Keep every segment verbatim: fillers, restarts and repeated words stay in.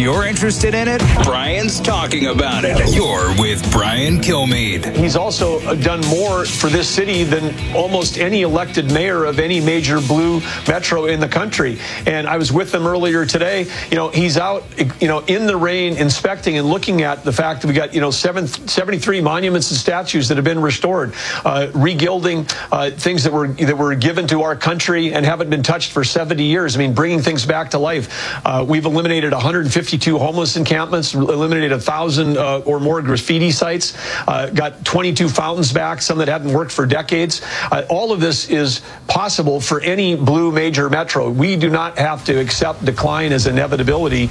you're interested in it, Brian's talking about it. You're with Brian Kilmeade. He's also done more for this city than almost any elected mayor of any major blue metro in the country. And I was with him earlier today. You know, he's out, you know, in the rain, inspecting and looking at the fact that we got, you know, seven, seventy-three monuments and statues that have been restored, uh, regilding uh, things that were that were given to our country and haven't been touched for seventy years. I mean, bringing things back to life. Uh, we've eliminated one hundred fifty-two homeless encampments, eliminated a thousand uh, or more graffiti sites, uh, got twenty-two fountains back, some that hadn't worked for decades. Uh, all of this is possible for any blue major metro. We do not have to accept decline as inevitability.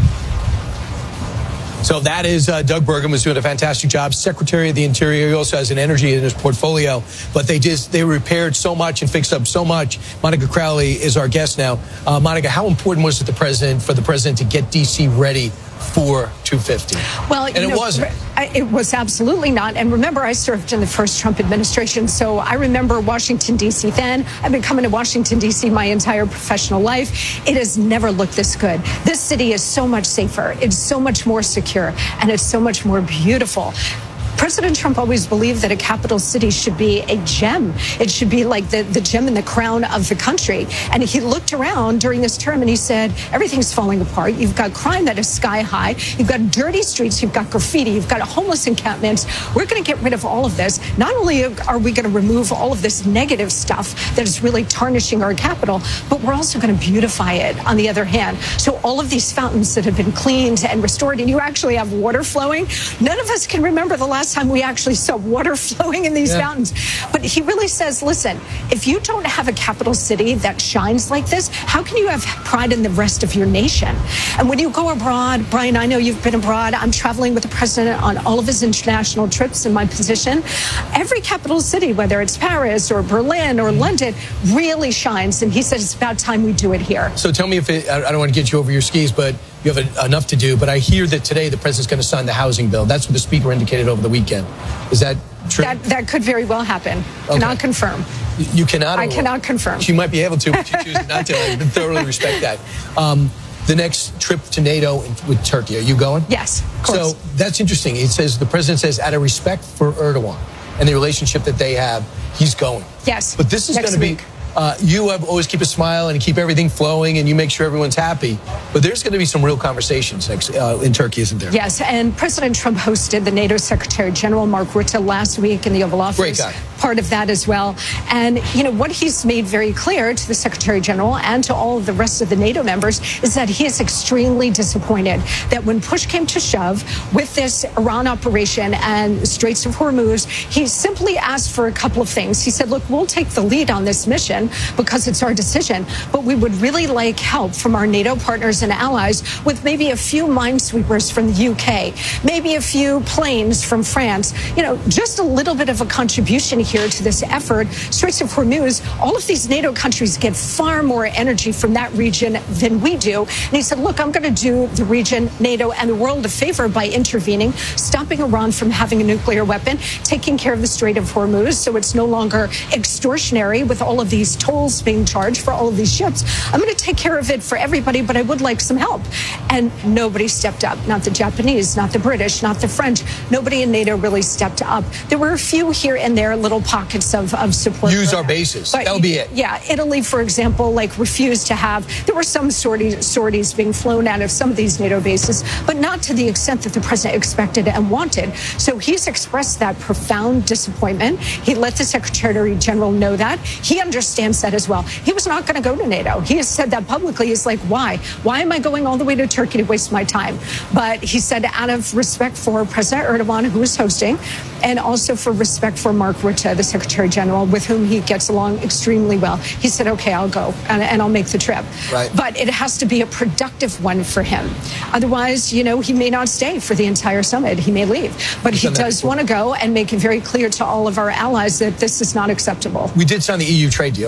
So that is uh, Doug Burgum was doing a fantastic job. Secretary of the Interior. He also has an energy in his portfolio. But they just they repaired so much and fixed up so much. Monica Crowley is our guest now. Uh, Monica, how important was it the president for the president to get D C ready for two fifty? Well, and you it know, wasn't. It was absolutely not. And remember, I served in the first Trump administration, so I remember Washington, D C then. I've been coming to Washington, D C my entire professional life. It has never looked this good. This city is so much safer. It's so much more secure, and it's so much more beautiful. President Trump always believed that a capital city should be a gem. It should be like the, the gem in the crown of the country. And he looked around during this term and he said, everything's falling apart. You've got crime that is sky high. You've got dirty streets. You've got graffiti. You've got homeless encampments. We're going to get rid of all of this. Not only are we going to remove all of this negative stuff that is really tarnishing our capital, but we're also going to beautify it on the other hand. So all of these fountains that have been cleaned and restored, and you actually have water flowing. None of us can remember the last time we actually saw water flowing in these yeah. fountains. But he really says, listen, if you don't have a capital city that shines like this, how can you have pride in the rest of your nation? And when you go abroad, Brian, I know you've been abroad. I'm traveling with the president on all of his international trips in my position. Every capital city, whether it's Paris or Berlin or London, really shines. And he says it's about time we do it here. So tell me if it, I don't want to get you over your skis, but you have a, enough to do. But I hear that today the president's going to sign the housing bill. That's what the speaker indicated over the weekend. Is that true? That, that could very well happen. Okay. Cannot confirm. You cannot? I cannot confirm. She might be able to, but she chooses not to. I thoroughly respect that. Um, the next trip to NATO with Turkey, are you going? Yes, of course. So that's interesting. It says, the president says, out of respect for Erdogan and the relationship that they have, he's going. Yes. But this is going to be... Uh, you have always keep a smile and keep everything flowing and you make sure everyone's happy. But there's going to be some real conversations next, uh, in Turkey, isn't there? Yes, and President Trump hosted the NATO Secretary General Mark Rutte last week in the Oval Office. Great guy. Part of that as well. And, you know, what he's made very clear to the Secretary General and to all of the rest of the NATO members is that he is extremely disappointed that when push came to shove with this Iran operation and Straits of Hormuz, he simply asked for a couple of things. He said, look, we'll take the lead on this mission because it's our decision, but we would really like help from our NATO partners and allies with maybe a few minesweepers from the U K, maybe a few planes from France, you know, just a little bit of a contribution here to this effort. Straits of Hormuz, all of these NATO countries get far more energy from that region than we do. And he said, look, I'm going to do the region, NATO, and the world a favor by intervening, stopping Iran from having a nuclear weapon, taking care of the Strait of Hormuz so it's no longer extortionary with all of these tolls being charged for all of these ships. I'm going to take care of it for everybody, but I would like some help. And nobody stepped up. Not the Japanese, not the British, not the French. Nobody in NATO really stepped up. There were a few here and there, little pockets of, of support. Use our bases. But, That'll be it. Yeah. Italy, for example, like refused to have, there were some sorties, sorties being flown out of some of these NATO bases, but not to the extent that the president expected and wanted. So he's expressed that profound disappointment. He let the Secretary General know that. He understands that as well. He was not going to go to NATO. He has said that publicly. He's like, why? Why am I going all the way to Turkey to waste my time? But he said out of respect for President Erdogan, who is hosting, and also for respect for Mark Rutte, the Secretary General, with whom he gets along extremely well, he said, okay, I'll go and, and I'll make the trip. Right. But it has to be a productive one for him. Otherwise, you know, he may not stay for the entire summit. He may leave. But he does want to go and make it very clear to all of our allies that this is not acceptable. We did sign the E U trade deal.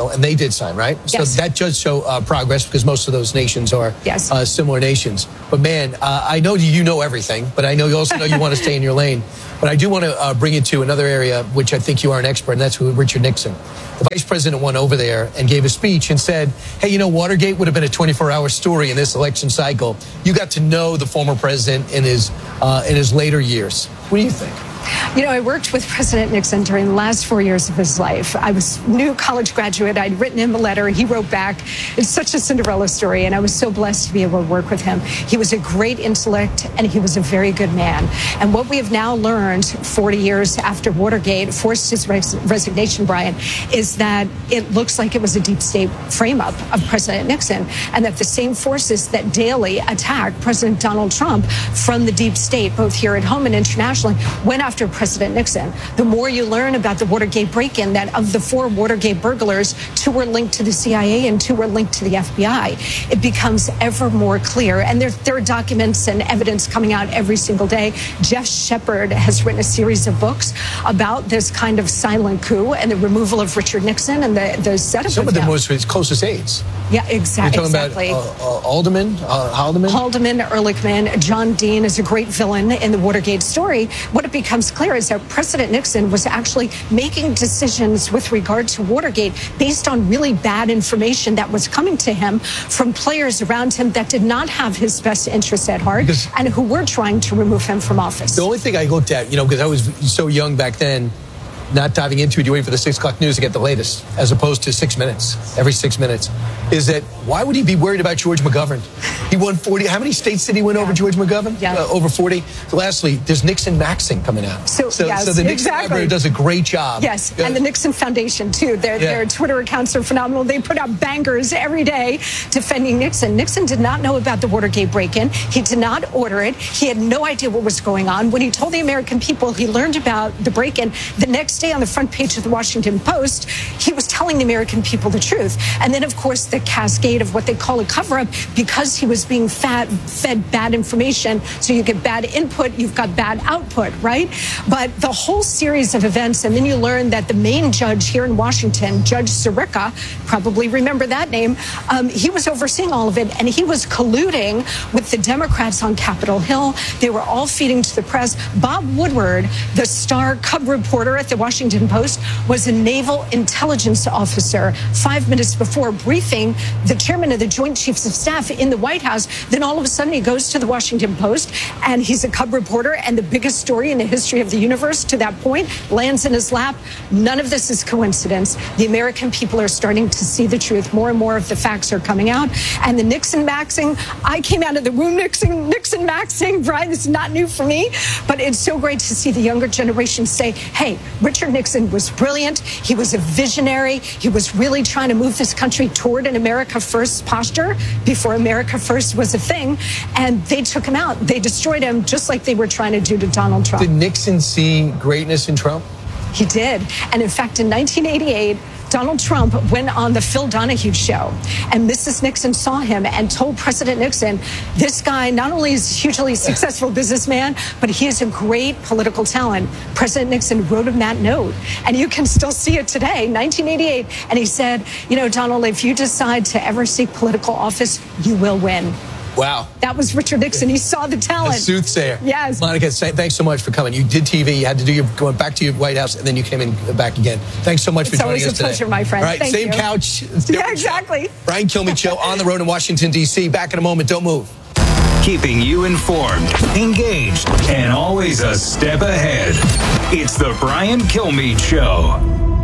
Israel, and they did sign, right? Yes. So that does show uh, progress because most of those nations are yes. uh, similar nations. But man, uh, I know you know everything, but I know you also know you want to stay in your lane. But I do want to uh, bring you to another area, which I think you are an expert, and that's with Richard Nixon. The vice president went over there and gave a speech and said, hey, you know, Watergate would have been a twenty-four hour story in this election cycle. You got to know the former president in his, uh, in his later years. What do you think? You know, I worked with President Nixon during the last four years of his life. I was new college graduate. I'd written him a letter. He wrote back. It's such a Cinderella story, and I was so blessed to be able to work with him. He was a great intellect, and he was a very good man. And what we have now learned forty years after Watergate forced his res- resignation, Brian, is that it looks like it was a deep state frame-up of President Nixon, and that the same forces that daily attack President Donald Trump from the deep state, both here at home and internationally, went after After President Nixon. The more you learn about the Watergate break-in, that of the four Watergate burglars, two were linked to the C I A and two were linked to the F B I, it becomes ever more clear. And there, there are documents and evidence coming out every single day. Jeff Shepard has written a series of books about this kind of silent coup and the removal of Richard Nixon and the, the setup Some of of them him. was his closest aides. Yeah, exactly. You're talking exactly. about uh, uh, Haldeman, uh, Haldeman? Haldeman, Ehrlichman, John Dean is a great villain in the Watergate story. What it becomes clear is that President Nixon was actually making decisions with regard to Watergate based on really bad information that was coming to him from players around him that did not have his best interests at heart Because and who were trying to remove him from office. The only thing I looked at, you know, because I was so young back then, not diving into it, you wait for the six o'clock news to get the latest, as opposed to six minutes, every six minutes, is that why would he be worried about George McGovern? He won forty. How many states did he win yeah. over George McGovern? Yeah. Uh, over forty. So lastly, there's Nixon Maxing coming out. So, so, yes, so the Nixon exactly. Library does a great job. Yes, and the Nixon Foundation, too. Their, yeah. their Twitter accounts are phenomenal. They put out bangers every day defending Nixon. Nixon did not know about the Watergate break-in. He did not order it. He had no idea what was going on. When he told the American people he learned about the break-in, the next day on the front page of the Washington Post, he was telling the American people the truth. And then, of course, the cascade of what they call a cover-up, because he was being fat, fed bad information. So you get bad input, you've got bad output, right? But the whole series of events, and then you learn that the main judge here in Washington, Judge Sirica, probably remember that name, um, he was overseeing all of it, and he was colluding with the Democrats on Capitol Hill. They were all feeding to the press. Bob Woodward, the star cub reporter at the Washington Post, was a naval intelligence officer five minutes before briefing the chairman of the Joint Chiefs of Staff in the White House. Then all of a sudden he goes to the Washington Post, and he's a cub reporter, and the biggest story in the history of the universe to that point lands in his lap. None of this is coincidence. The American people are starting to see the truth. More and more of the facts are coming out. And the Nixon maxing, I came out of the womb Nixon, Nixon maxing, Brian, it's not new for me, but it's so great to see the younger generation say, hey, Richard Nixon was brilliant. He was a visionary. He was really trying to move this country toward an America First posture before America First was a thing. And they took him out. They destroyed him just like they were trying to do to Donald Trump. Did Nixon see greatness in Trump? He did. And in fact, in nineteen eighty-eight, Donald Trump went on the Phil Donahue show, and Missus Nixon saw him and told President Nixon, this guy not only is a hugely successful businessman, but he is a great political talent. President Nixon wrote him that note, and you can still see it today, nineteen eighty-eight. And he said, you know, Donald, if you decide to ever seek political office, you will win. Wow. That was Richard Nixon. He saw the talent. A soothsayer. Yes. Monica, thanks so much for coming. You did T V. You had to do your going back to your White House, and then you came in back again. Thanks so much it's for joining us today. It's always a pleasure, my friend. All right, Thank same you. couch. Yeah, exactly. Show. Brian Kilmeade Show on the road in Washington, D C Back in a moment. Don't move. Keeping you informed, engaged, and always a step ahead. It's the Brian Kilmeade Show.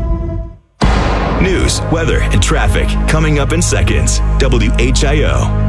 News, weather, and traffic coming up in seconds. W H I O.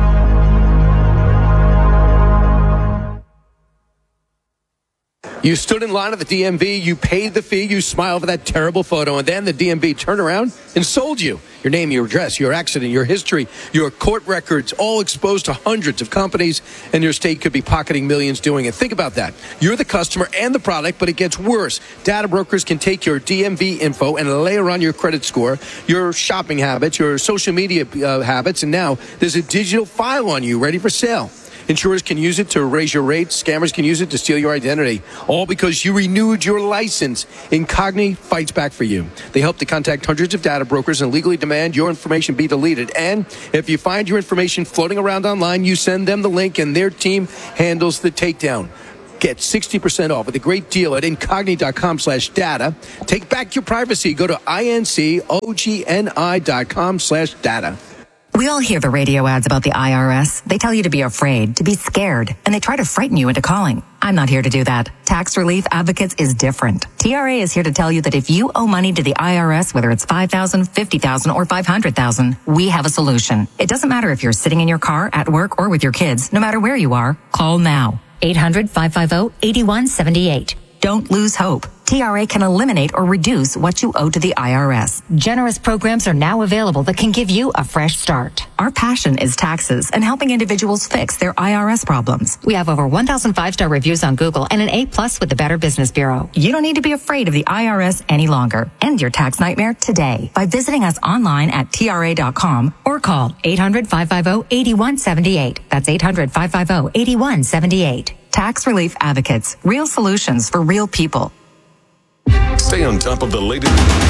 You stood in line at the D M V, you paid the fee, you smiled for that terrible photo, and then the D M V turned around and sold you. Your name, your address, your accident, your history, your court records, all exposed to hundreds of companies, and your state could be pocketing millions doing it. Think about that. You're the customer and the product, but it gets worse. Data brokers can take your D M V info and layer on your credit score, your shopping habits, your social media uh, habits, and now there's a digital file on you ready for sale. Insurers can use it to raise your rates. Scammers can use it to steal your identity. All because you renewed your license. Incogni fights back for you. They help to contact hundreds of data brokers and legally demand your information be deleted. And if you find your information floating around online, you send them the link and their team handles the takedown. Get sixty percent off with a great deal at incogni.com slash data. Take back your privacy. Go to I-N-C-O-G-N-I dot com slash data. We all hear the radio ads about the I R S. They tell you to be afraid, to be scared, and they try to frighten you into calling. I'm not here to do that. Tax Relief Advocates is different. T R A is here to tell you that if you owe money to the I R S, whether it's five thousand dollars, fifty thousand dollars, or five hundred thousand dollars, we have a solution. It doesn't matter if you're sitting in your car, at work, or with your kids. No matter where you are, call now. eight hundred, five five zero, eight one seven eight. Don't lose hope. T R A can eliminate or reduce what you owe to the I R S. Generous programs are now available that can give you a fresh start. Our passion is taxes and helping individuals fix their I R S problems. We have over one thousand five-star reviews on Google and an A plus with the Better Business Bureau. You don't need to be afraid of the I R S any longer. End your tax nightmare today by visiting us online at T R A dot com or call eight hundred, five five zero, eight one seven eight. That's eight hundred, five five zero, eight one seven eight. Tax Relief Advocates. Real solutions for real people. Stay on top of the latest.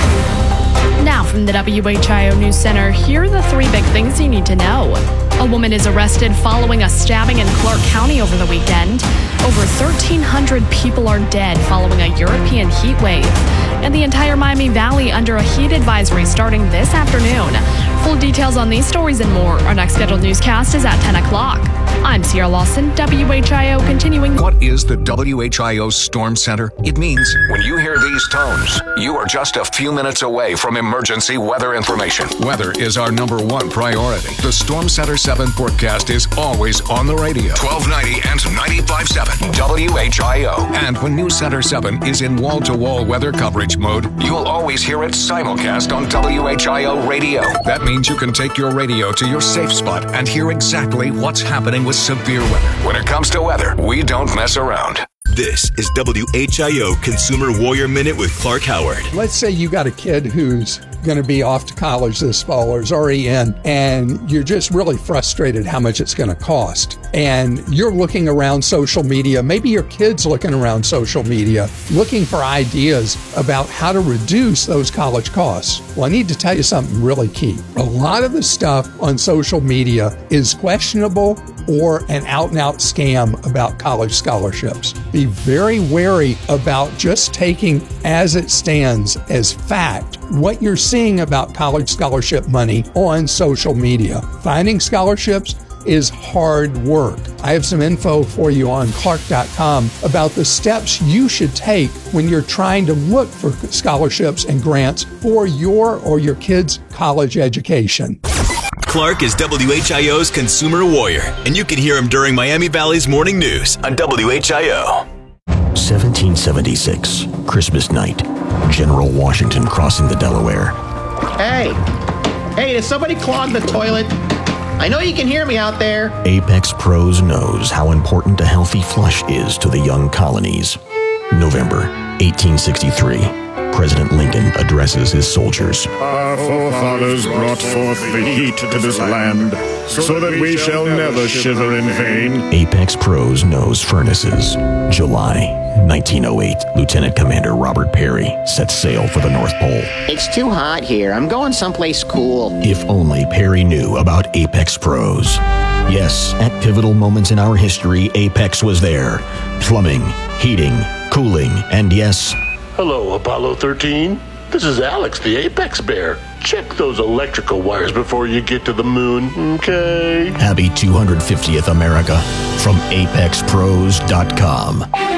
Now from the W H I O News Center, here are the three big things you need to know. A woman is arrested following a stabbing in Clark County over the weekend. Over thirteen hundred people are dead following a European heat wave. And the entire Miami Valley under a heat advisory starting this afternoon. Full details on these stories and more. Our next scheduled newscast is at ten o'clock. I'm Sierra Lawson, W H I O continuing. What is the W H I O Storm Center? It means when you hear these tones, you are just a few minutes away from emergency weather information. Weather is our number one priority. The Storm Center seven forecast is always on the radio. twelve ninety and ninety-five point seven W H I O. And when News Center seven is in wall-to-wall weather coverage mode, you'll always hear it simulcast on W H I O radio. That means you can take your radio to your safe spot and hear exactly what's happening with severe weather. When it comes to weather, we don't mess around. This is W H I O Consumer Warrior Minute with Clark Howard. Let's say you got a kid who's going to be off to college this fall or is already in, and you're just really frustrated how much it's going to cost. And you're looking around social media, maybe your kid's looking around social media, looking for ideas about how to reduce those college costs. Well, I need to tell you something really key. A lot of the stuff on social media is questionable or an out-and-out scam about college scholarships. Be very wary about just taking as it stands as fact what you're seeing about college scholarship money on social media. Finding scholarships is hard work. I have some info for you on Clark dot com about the steps you should take when you're trying to look for scholarships and grants for your or your kids' college education. Clark is W H I O's Consumer Warrior, and you can hear him during Miami Valley's morning news on W H I O. seventeen seventy-six, Christmas night. General Washington crossing the Delaware. Hey, hey, did somebody clog the toilet? I know you can hear me out there. Apex Pros knows how important a healthy flush is to the young colonies. November eighteen sixty-three. President Lincoln addresses his soldiers. Our forefathers brought forth the heat to this land, so that we shall never shiver in vain. Apex Pros knows furnaces. July nineteen oh eight, Lieutenant Commander Robert Perry sets sail for the North Pole. It's too hot here. I'm going someplace cool. If only Perry knew about Apex Pros. Yes, at pivotal moments in our history, Apex was there. Plumbing, heating, cooling, and yes... Hello, Apollo thirteen. This is Alex, the Apex Bear. Check those electrical wires before you get to the moon, okay? Happy two hundred fiftieth America from apex pros dot com.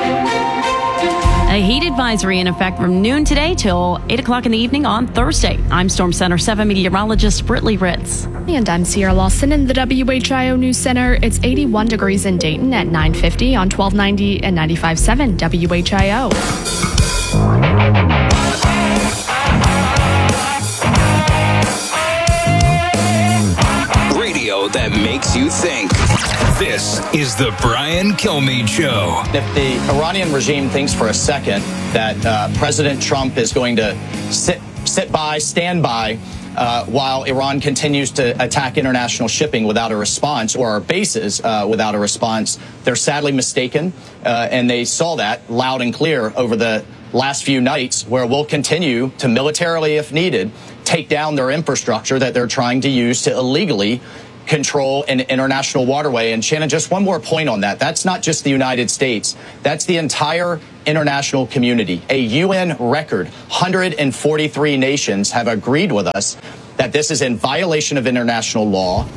A heat advisory in effect from noon today till eight o'clock in the evening on Thursday. I'm Storm Center seven meteorologist Britley Ritz. And I'm Sierra Lawson in the W H I O News Center. It's eighty-one degrees in Dayton at nine fifty on twelve ninety and ninety-five point seven W H I O. Radio that makes you think. This is the Brian Kilmeade Show. If the Iranian regime thinks for a second that uh, President Trump is going to sit sit by, stand by, uh, while Iran continues to attack international shipping without a response, or our bases uh, without a response, they're sadly mistaken. Uh, and they saw that loud and clear over the last few nights, where we'll continue to militarily, if needed, take down their infrastructure that they're trying to use to illegally control an international waterway. And Shannon, just one more point on that. That's not just the United States. That's the entire international community. A U N record, one hundred forty-three nations have agreed with us that this is in violation of international law.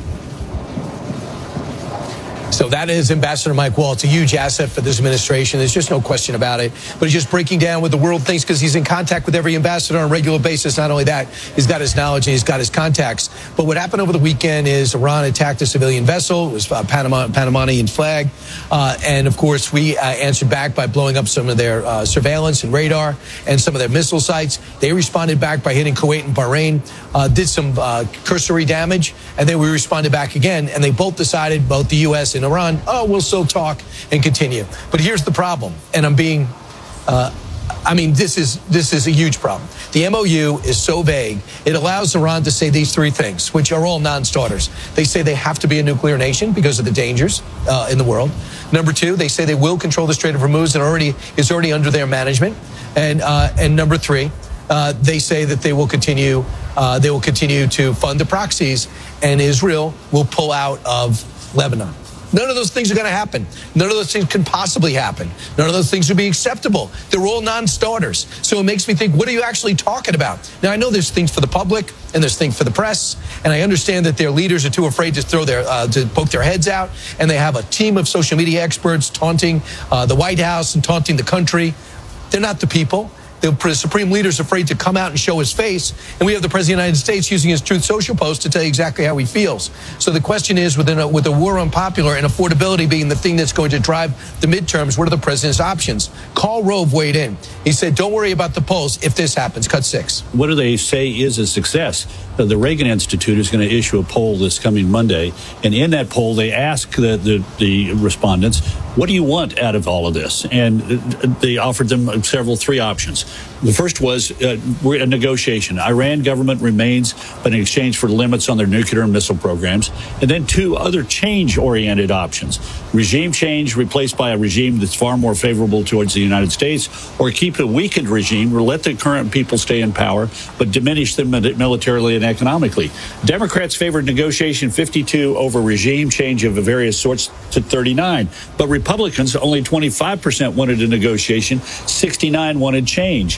So that is Ambassador Mike Waltz, a huge asset for this administration. There's just no question about it. But he's just breaking down what the world thinks, because he's in contact with every ambassador on a regular basis. Not only that, he's got his knowledge and he's got his contacts. But what happened over the weekend is Iran attacked a civilian vessel. It was a Panama, Panamanian flag. Uh, and, of course, we uh, answered back by blowing up some of their uh, surveillance and radar and some of their missile sites. They responded back by hitting Kuwait and Bahrain, uh, did some uh, cursory damage, and then we responded back again. And they both decided, both the U S and Iran, oh, we'll still talk and continue. But here's the problem, and I'm being, uh, I mean, this is this is a huge problem. The M O U is so vague. It allows Iran to say these three things, which are all non-starters. They say they have to be a nuclear nation because of the dangers uh, in the world. Number two, they say they will control the Strait of Hormuz and already is already under their management. And uh, and number three, uh, they say that they will continue uh, they will continue to fund the proxies, and Israel will pull out of Lebanon. None of those things are going to happen. None of those things can possibly happen. None of those things would be acceptable. They're all non-starters. So it makes me think, what are you actually talking about? Now, I know there's things for the public and there's things for the press, and I understand that their leaders are too afraid to throw their uh, to poke their heads out, and they have a team of social media experts taunting uh, the White House and taunting the country. They're not the people. The supreme leader is afraid to come out and show his face, and we have the president of the United States using his Truth Social post to tell you exactly how he feels. So the question is, within a, with a war on popular and affordability being the thing that's going to drive the midterms, what are the president's options? Karl Rove weighed in. He said, don't worry about the polls if this happens. Cut six. What do they say is a success? Uh, the Reagan Institute is going to issue a poll this coming Monday, and in that poll, they ask the, the, the respondents, what do you want out of all of this? And they offered them several, three options. The first was uh, we're a negotiation. Iran government remains, but in exchange for limits on their nuclear and missile programs. And then two other change-oriented options. Regime change replaced by a regime that's far more favorable towards the United States, or keep a weakened regime or let the current people stay in power, but diminish them militarily and economically. Democrats favored negotiation fifty-two over regime change of various sorts to thirty-nine. But Republicans, only twenty-five percent wanted a negotiation, sixty-nine wanted change.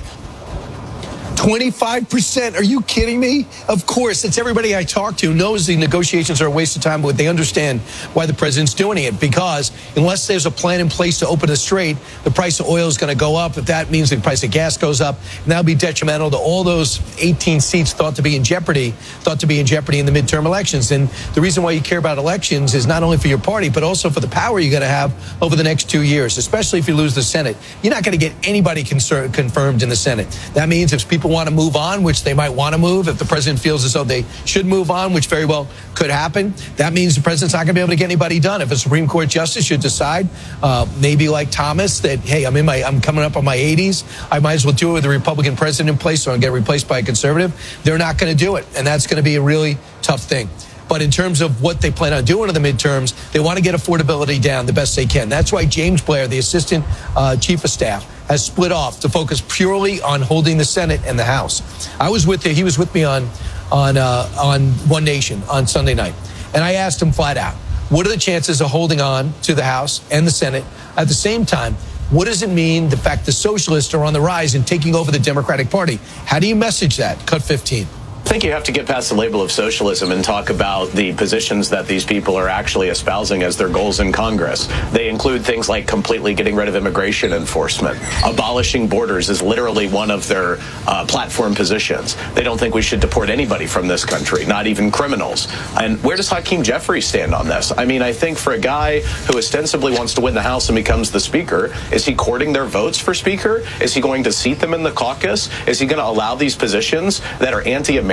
twenty-five percent? Are you kidding me? Of course, it's everybody I talk to knows the negotiations are a waste of time, but they understand why the president's doing it, because unless there's a plan in place to open the strait, the price of oil is going to go up. If that means the price of gas goes up, and that'll be detrimental to all those eighteen seats thought to be in jeopardy, thought to be in jeopardy in the midterm elections. And the reason why you care about elections is not only for your party, but also for the power you're going to have over the next two years, especially if you lose the Senate. You're not going to get anybody concern- confirmed in the Senate. That means if people want to move on, which they might want to move, if the president feels as though they should move on, which very well could happen, that means the president's not going to be able to get anybody done. If a Supreme Court justice should decide, uh, maybe like Thomas, that, hey, I'm in my, I'm coming up on my eighties, I might as well do it with a Republican president in place so I get replaced by a conservative, they're not going to do it. And that's going to be a really tough thing. But in terms of what they plan on doing in the midterms, they want to get affordability down the best they can. That's why James Blair, the assistant uh, chief of staff, has split off to focus purely on holding the Senate and the House. I was with he was with me on on uh, on One Nation on Sunday night, and I asked him flat out, what are the chances of holding on to the House and the Senate at the same time? What does it mean, the fact the socialists are on the rise and taking over the Democratic Party? How do you message that? Cut fifteen. I think you have to get past the label of socialism and talk about the positions that these people are actually espousing as their goals in Congress. They include things like completely getting rid of immigration enforcement. Abolishing borders is literally one of their uh, platform positions. They don't think we should deport anybody from this country, not even criminals. And where does Hakeem Jeffries stand on this? I mean, I think for a guy who ostensibly wants to win the House and becomes the Speaker, is he courting their votes for Speaker? Is he going to seat them in the caucus? Is he going to allow these positions that are anti-American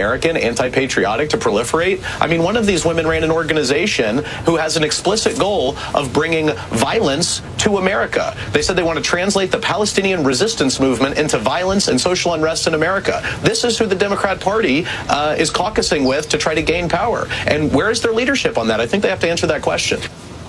anti-American, anti-patriotic to proliferate. I mean, one of these women ran an organization who has an explicit goal of bringing violence to America. They said they want to translate the Palestinian resistance movement into violence and social unrest in America. This is who the Democrat Party uh, is caucusing with to try to gain power. And where is their leadership on that? I think they have to answer that question.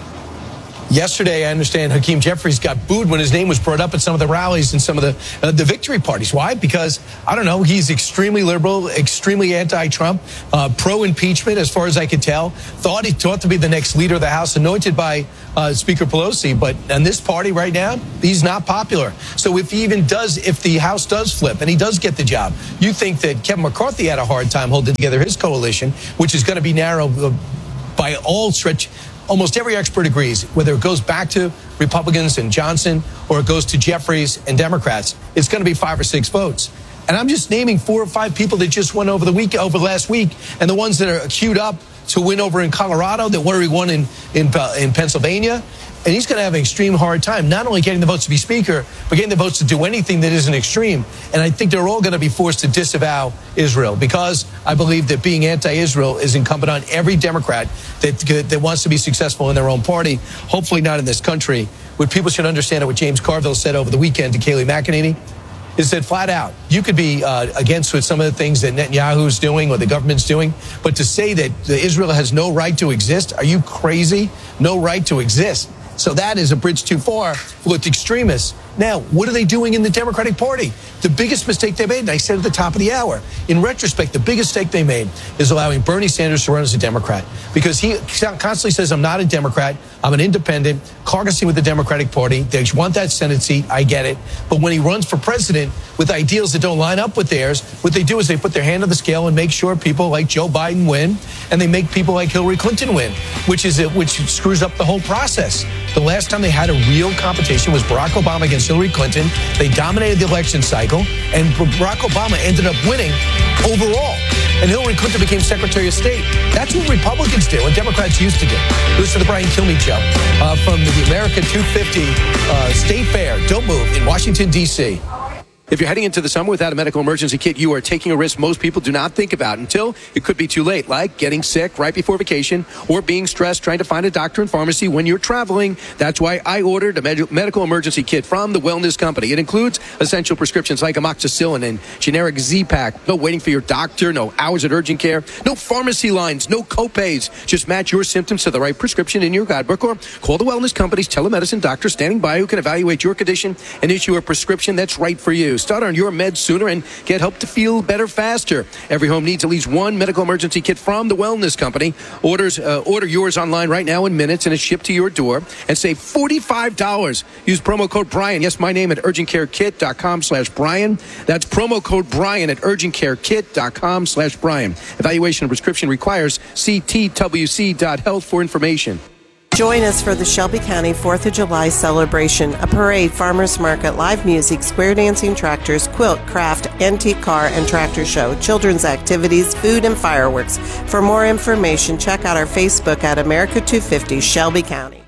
Yesterday, I understand Hakeem Jeffries got booed when his name was brought up at some of the rallies and some of the uh, the victory parties. Why? Because, I don't know, he's extremely liberal, extremely anti-Trump, uh, pro-impeachment, as far as I could tell. Thought he thought to be the next leader of the House, anointed by uh, Speaker Pelosi. But in this party right now, he's not popular. So if he even does, if the House does flip and he does get the job, you think that Kevin McCarthy had a hard time holding together his coalition, which is going to be narrow uh, by all stretch. Almost every expert agrees, whether it goes back to Republicans and Johnson or it goes to Jeffries and Democrats, it's going to be five or six votes. And I'm just naming four or five people that just won over the week, over last week, and the ones that are queued up to win over in Colorado, that already won in, in, in Pennsylvania. And he's going to have an extreme hard time, not only getting the votes to be speaker, but getting the votes to do anything that isn't extreme. And I think they're all going to be forced to disavow Israel, because I believe that being anti-Israel is incumbent on every Democrat that, that wants to be successful in their own party, hopefully not in this country. What people should understand, what James Carville said over the weekend to Kayleigh McEnany, is that flat out, you could be uh, against with some of the things that Netanyahu's doing or the government's doing, but to say that Israel has no right to exist, are you crazy? No right to exist. So that is a bridge too far with extremists. Now, what are they doing in the Democratic Party? The biggest mistake they made, and I said at the top of the hour, in retrospect, the biggest mistake they made is allowing Bernie Sanders to run as a Democrat, because he constantly says, I'm not a Democrat, I'm an independent, caucusing with the Democratic Party. They want that Senate seat, I get it. But when he runs for president with ideals that don't line up with theirs, what they do is they put their hand on the scale and make sure people like Joe Biden win, and they make people like Hillary Clinton win, which is it, which screws up the whole process. The last time they had a real competition was Barack Obama against Hillary Clinton. They dominated the election cycle, and Barack Obama ended up winning overall. And Hillary Clinton became Secretary of State. That's what Republicans do and Democrats used to do. Listen to the Brian Kilmeade Show uh, from the America two fifty uh, State Fair. Don't move in Washington, D C If you're heading into the summer without a medical emergency kit, you are taking a risk most people do not think about until it could be too late, like getting sick right before vacation or being stressed trying to find a doctor and pharmacy when you're traveling. That's why I ordered a med- medical emergency kit from the Wellness Company. It includes essential prescriptions like amoxicillin and generic Z-Pak. No waiting for your doctor, no hours at urgent care, no pharmacy lines, no copays. Just match your symptoms to the right prescription in your guidebook or call the Wellness Company's telemedicine doctor standing by who can evaluate your condition and issue a prescription that's right for you. Start on your meds sooner and get help to feel better faster. Every home needs at least one medical emergency kit from the Wellness Company. Orders, uh, order yours online right now in minutes and it's shipped to your door, and save forty-five dollars. Use promo code Brian. Yes, my name at urgentcarekit.com slash Brian. That's promo code Brian at urgentcarekit.com slash Brian. Evaluation of prescription requires C T W C dot health for information. Join us for the Shelby County fourth of July celebration, a parade, farmers market, live music, square dancing tractors, quilt, craft, antique car, and tractor show, children's activities, food, and fireworks. For more information, check out our Facebook at America two fifty Shelby County.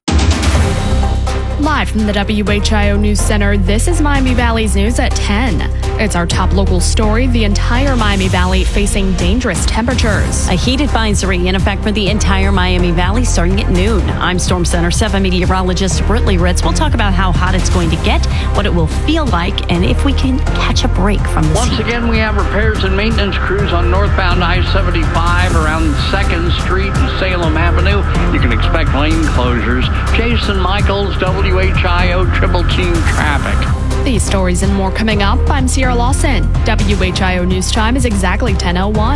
Live from the W H I O News Center, this is Miami Valley's News at ten. It's our top local story. The entire Miami Valley facing dangerous temperatures. A heat advisory in effect for the entire Miami Valley starting at noon. I'm Storm Center seven meteorologist Britley Ritz. We'll talk about how hot it's going to get, what it will feel like, and if we can catch a break from this Once heat. again, we have repairs and maintenance crews on northbound I seventy-five around second Street and Salem Avenue. You can expect lane closures. Jason Michaels, W H I O Triple Team Traffic. These stories and more coming up. I'm Sierra Lawson. W H I O News Time is exactly ten oh one.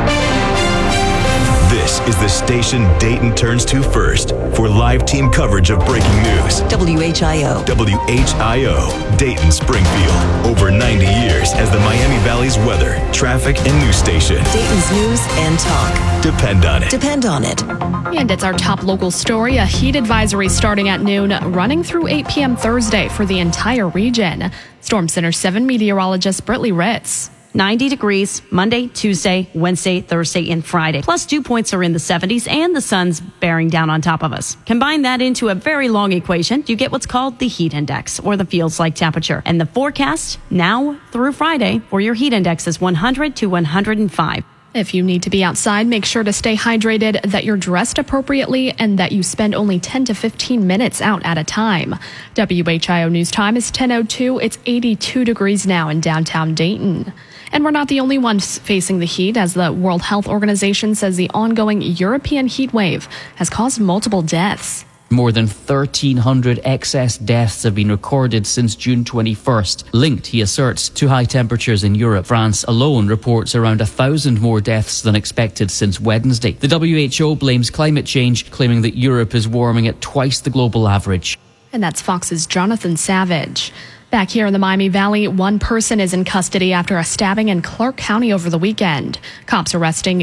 This is the station Dayton turns to first for live team coverage of breaking news. W H I O. W H I O, Dayton Springfield. Over ninety years as the Miami Valley's weather, traffic, and news station. Dayton's news and talk. Depend on it. Depend on it. And it's our top local story, a heat advisory starting at noon, running through eight p.m. Thursday for the entire region. Storm Center seven meteorologist Britley Ritz. ninety degrees Monday, Tuesday, Wednesday, Thursday, and Friday. Plus dew points are in the seventies and the sun's bearing down on top of us. Combine that into a very long equation, you get what's called the heat index, or the feels like temperature. And the forecast now through Friday for your heat index is one hundred to one hundred five. If you need to be outside, make sure to stay hydrated, that you're dressed appropriately, and that you spend only ten to fifteen minutes out at a time. W H I O News Time is ten oh two. It's eighty-two degrees now in downtown Dayton. And we're not the only ones facing the heat, as the World Health Organization says the ongoing European heat wave has caused multiple deaths. More than thirteen hundred excess deaths have been recorded since June twenty-first, linked, he asserts, to high temperatures in Europe. France alone reports around a thousand more deaths than expected since Wednesday. The W H O blames climate change, claiming that Europe is warming at twice the global average. And that's Fox's Jonathan Savage. Back here in the Miami Valley, one person is in custody after a stabbing in Clark County over the weekend. Cops arresting